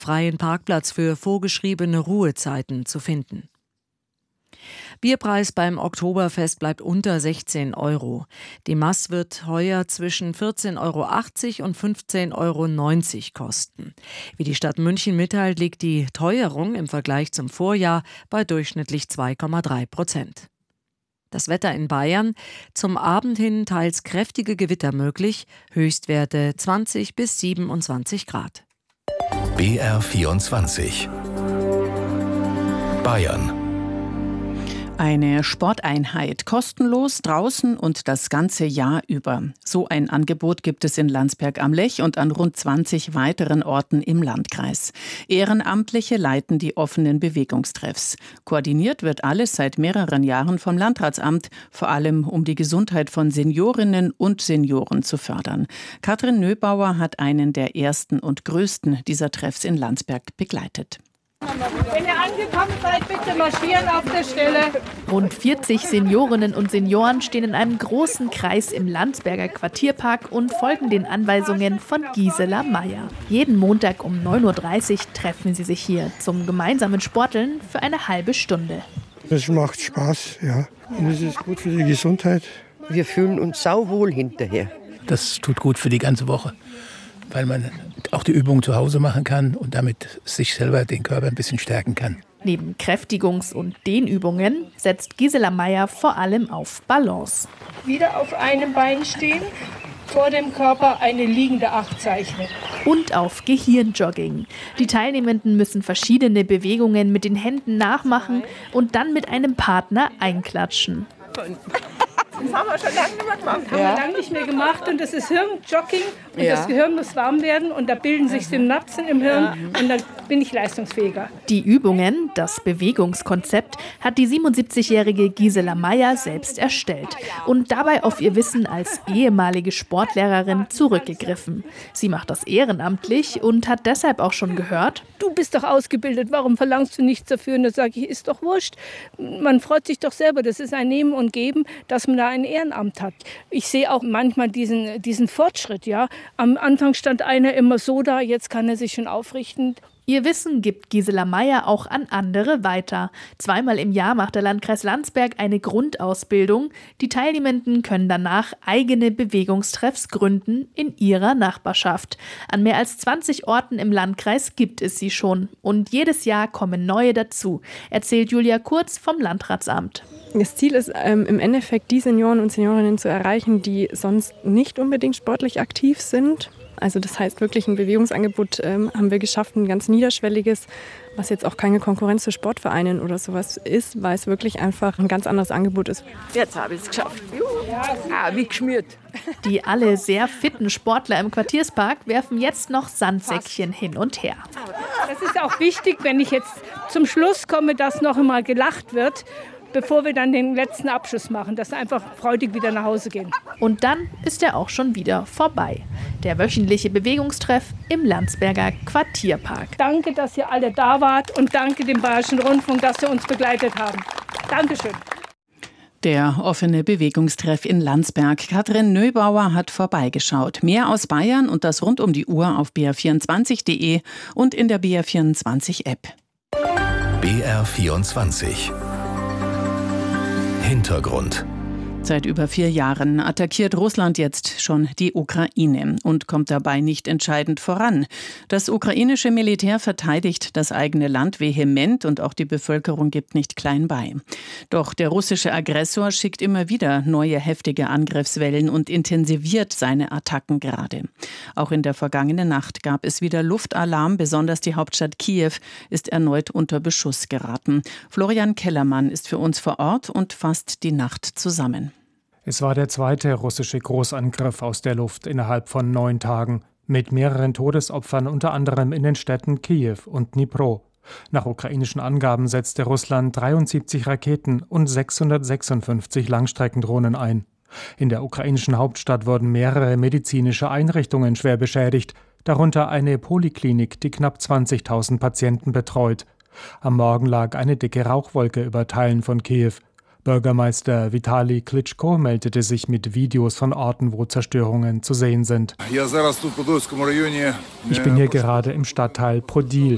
freien Parkplatz für vorgeschriebene Ruhezeiten zu finden. Bierpreis beim Oktoberfest bleibt unter 16 Euro. Die Maß wird heuer zwischen 14,80 Euro und 15,90 Euro kosten. Wie die Stadt München mitteilt, liegt die Teuerung im Vergleich zum Vorjahr bei durchschnittlich 2,3%. Das Wetter in Bayern: zum Abend hin teils kräftige Gewitter möglich, Höchstwerte 20 bis 27 Grad. BR24 Bayern. Eine Sporteinheit, kostenlos draußen und das ganze Jahr über. So ein Angebot gibt es in Landsberg am Lech und an rund 20 weiteren Orten im Landkreis. Ehrenamtliche leiten die offenen Bewegungstreffs. Koordiniert wird alles seit mehreren Jahren vom Landratsamt, vor allem um die Gesundheit von Seniorinnen und Senioren zu fördern. Katrin Nöbauer hat einen der ersten und größten dieser Treffs in Landsberg begleitet. Wenn ihr angekommen seid, bitte marschieren auf der Stelle. Rund 40 Seniorinnen und Senioren stehen in einem großen Kreis im Landsberger Quartierpark und folgen den Anweisungen von Gisela Meyer. Jeden Montag um 9:30 Uhr treffen sie sich hier zum gemeinsamen Sporteln für eine halbe Stunde. Das macht Spaß, ja. Und es ist gut für die Gesundheit. Wir fühlen uns sauwohl hinterher. Das tut gut für die ganze Woche, weil man auch die Übung zu Hause machen kann und damit sich selber, den Körper ein bisschen stärken kann. Neben Kräftigungs- und Dehnübungen setzt Gisela Meyer vor allem auf Balance. Wieder auf einem Bein stehen, vor dem Körper eine liegende 8 zeichnen. Und auf Gehirnjogging. Die Teilnehmenden müssen verschiedene Bewegungen mit den Händen nachmachen und dann mit einem Partner einklatschen. Das haben wir schon lange nicht mehr gemacht. Haben wir lange nicht mehr gemacht und das ist Hirnjogging und das Gehirn muss warm werden und da bilden sich Synapsen im Hirn und dann bin ich leistungsfähiger. Die Übungen, das Bewegungskonzept, hat die 77-jährige Gisela Meyer selbst erstellt und dabei auf ihr Wissen als ehemalige Sportlehrerin zurückgegriffen. Sie macht das ehrenamtlich und hat deshalb auch schon gehört: Du bist doch ausgebildet, warum verlangst du nichts dafür? Und da sage ich, ist doch wurscht. Man freut sich doch selber, das ist ein Nehmen und Geben, dass man da ein Ehrenamt hat. Ich sehe auch manchmal diesen Fortschritt. Ja. Am Anfang stand einer immer so da, jetzt kann er sich schon aufrichten. Ihr Wissen gibt Gisela Meyer auch an andere weiter. 2-mal im Jahr macht der Landkreis Landsberg eine Grundausbildung. Die Teilnehmenden können danach eigene Bewegungstreffs gründen in ihrer Nachbarschaft. An mehr als 20 Orten im Landkreis gibt es sie schon. Und jedes Jahr kommen neue dazu, erzählt Julia Kurz vom Landratsamt. Das Ziel ist im Endeffekt, die Senioren und Seniorinnen zu erreichen, die sonst nicht unbedingt sportlich aktiv sind. Also das heißt wirklich ein Bewegungsangebot haben wir geschafft, ein ganz niederschwelliges, was jetzt auch keine Konkurrenz zu Sportvereinen oder sowas ist, weil es wirklich einfach ein ganz anderes Angebot ist. Jetzt habe ich es geschafft. Wie geschmiert. Die alle sehr fitten Sportler im Quartierspark werfen jetzt noch Sandsäckchen hin und her. Das ist auch wichtig, wenn ich jetzt zum Schluss komme, dass noch einmal gelacht wird, bevor wir dann den letzten Abschluss machen, dass wir einfach freudig wieder nach Hause gehen. Und dann ist er auch schon wieder vorbei. Der wöchentliche Bewegungstreff im Landsberger Quartierpark. Danke, dass ihr alle da wart und danke dem Bayerischen Rundfunk, dass sie uns begleitet haben. Dankeschön. Der offene Bewegungstreff in Landsberg. Katrin Nöbauer hat vorbeigeschaut. Mehr aus Bayern und das rund um die Uhr auf br24.de und in der BR24-App. BR24 Hintergrund. Seit über 4 Jahren attackiert Russland jetzt schon die Ukraine und kommt dabei nicht entscheidend voran. Das ukrainische Militär verteidigt das eigene Land vehement und auch die Bevölkerung gibt nicht klein bei. Doch der russische Aggressor schickt immer wieder neue heftige Angriffswellen und intensiviert seine Attacken gerade. Auch in der vergangenen Nacht gab es wieder Luftalarm, besonders die Hauptstadt Kiew ist erneut unter Beschuss geraten. Florian Kellermann ist für uns vor Ort und fasst die Nacht zusammen. Es war der zweite russische Großangriff aus der Luft innerhalb von 9 Tagen, mit mehreren Todesopfern unter anderem in den Städten Kiew und Dnipro. Nach ukrainischen Angaben setzte Russland 73 Raketen und 656 Langstreckendrohnen ein. In der ukrainischen Hauptstadt wurden mehrere medizinische Einrichtungen schwer beschädigt, darunter eine Poliklinik, die knapp 20.000 Patienten betreut. Am Morgen lag eine dicke Rauchwolke über Teilen von Kiew. Bürgermeister Vitali Klitschko meldete sich mit Videos von Orten, wo Zerstörungen zu sehen sind. Ich bin hier gerade im Stadtteil Podil.